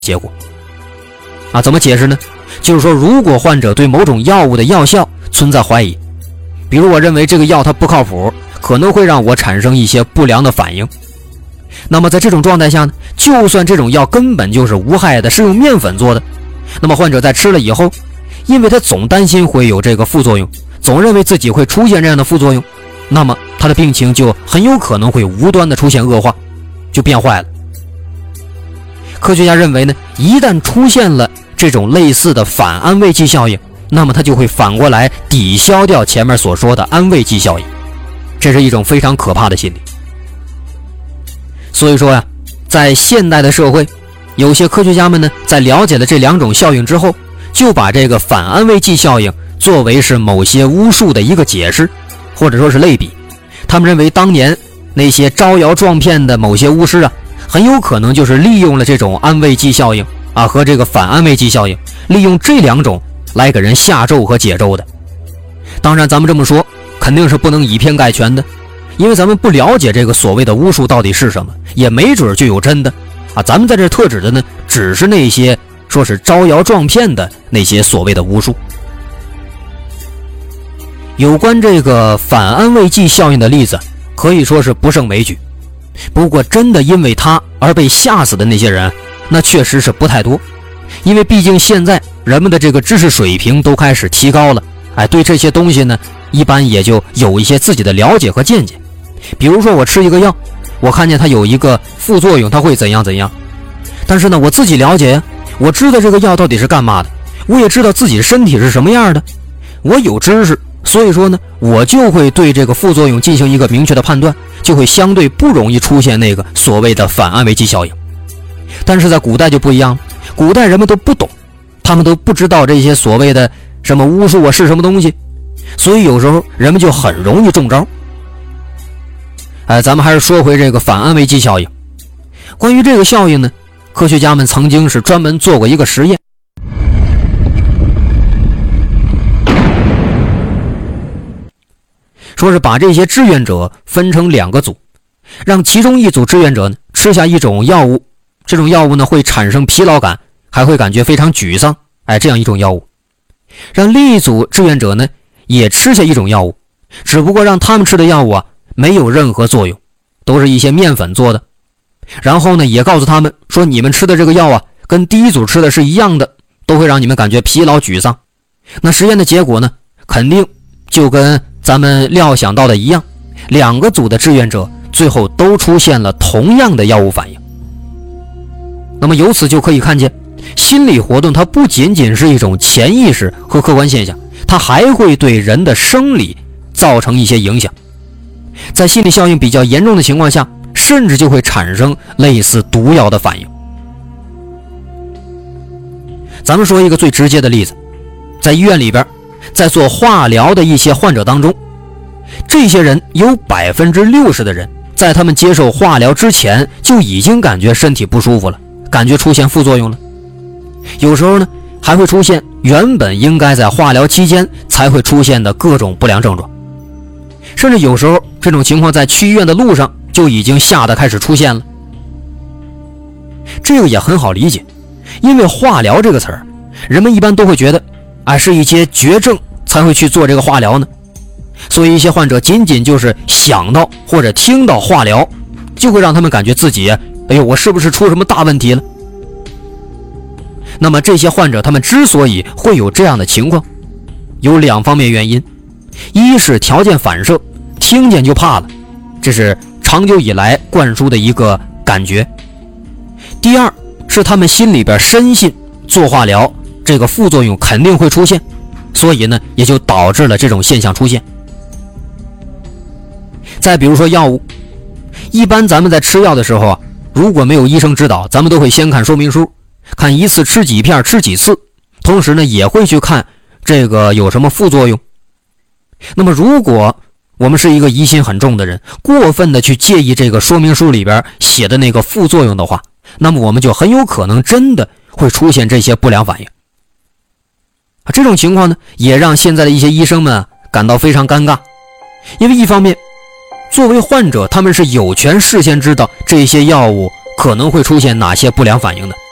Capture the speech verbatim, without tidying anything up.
结果。啊，怎么解释呢？就是说，如果患者对某种药物的药效存在怀疑，比如我认为这个药它不靠谱，可能会让我产生一些不良的反应，那么在这种状态下呢，就算这种药根本就是无害的，是用面粉做的，那么患者在吃了以后，因为他总担心会有这个副作用，总认为自己会出现这样的副作用，那么他的病情就很有可能会无端的出现恶化，就变坏了。科学家认为呢，一旦出现了这种类似的反安慰剂效应，那么它就会反过来抵消掉前面所说的安慰剂效应，这是一种非常可怕的心理。所以说呀，在现代的社会，有些科学家们呢，在了解了这两种效应之后，就把这个反安慰剂效应作为是某些巫术的一个解释，或者说是类比。他们认为当年那些招摇撞骗的某些巫师啊，很有可能就是利用了这种安慰剂效应啊和这个反安慰剂效应，利用这两种来给人下咒和解咒的。当然咱们这么说肯定是不能以偏概全的，因为咱们不了解这个所谓的巫术到底是什么，也没准就有真的啊。咱们在这特指的呢，只是那些说是招摇撞骗的那些所谓的巫术。有关这个反安慰剂效应的例子可以说是不胜枚举，不过真的因为它而被吓死的那些人，那确实是不太多。因为毕竟现在人们的这个知识水平都开始提高了，哎，对这些东西呢，一般也就有一些自己的了解和见解。比如说我吃一个药，我看见它有一个副作用，它会怎样怎样，但是呢，我自己了解呀，我知道这个药到底是干嘛的，我也知道自己身体是什么样的，我有知识，所以说呢，我就会对这个副作用进行一个明确的判断，就会相对不容易出现那个所谓的反安慰剂效应。但是在古代就不一样了，古代人们都不懂，他们都不知道这些所谓的什么巫术啊是什么东西，所以有时候人们就很容易中招。哎，咱们还是说回这个反安慰剂效应。关于这个效应呢，科学家们曾经是专门做过一个实验。说是把这些志愿者分成两个组，让其中一组志愿者呢吃下一种药物，这种药物呢会产生疲劳感，还会感觉非常沮丧，哎，这样一种药物。让另一组志愿者呢也吃下一种药物，只不过让他们吃的药物啊没有任何作用，都是一些面粉做的。然后呢也告诉他们说，你们吃的这个药啊跟第一组吃的是一样的，都会让你们感觉疲劳沮丧。那实验的结果呢，肯定就跟咱们料想到的一样，两个组的志愿者最后都出现了同样的药物反应。那么由此就可以看见，心理活动它不仅仅是一种潜意识和客观现象，它还会对人的生理造成一些影响。在心理效应比较严重的情况下，甚至就会产生类似毒药的反应。咱们说一个最直接的例子，在医院里边，在做化疗的一些患者当中，这些人有 百分之六十 的人在他们接受化疗之前就已经感觉身体不舒服了，感觉出现副作用了。有时候呢还会出现原本应该在化疗期间才会出现的各种不良症状，甚至有时候这种情况在去医院的路上就已经吓得开始出现了。这个也很好理解，因为化疗这个词儿，人们一般都会觉得哎，是一些绝症才会去做这个化疗呢，所以一些患者仅仅就是想到或者听到化疗，就会让他们感觉自己哎呦，我是不是出什么大问题了。那么这些患者他们之所以会有这样的情况，有两方面原因。一是条件反射，听见就怕了，这是长久以来灌输的一个感觉。第二是他们心里边深信做化疗这个副作用肯定会出现，所以呢也就导致了这种现象出现。再比如说药物，一般咱们在吃药的时候啊，如果没有医生指导，咱们都会先看说明书，看一次吃几片吃几次，同时呢也会去看这个有什么副作用。那么如果我们是一个疑心很重的人，过分的去介意这个说明书里边写的那个副作用的话，那么我们就很有可能真的会出现这些不良反应。这种情况呢也让现在的一些医生们啊感到非常尴尬，因为一方面作为患者他们是有权事先知道这些药物可能会出现哪些不良反应的，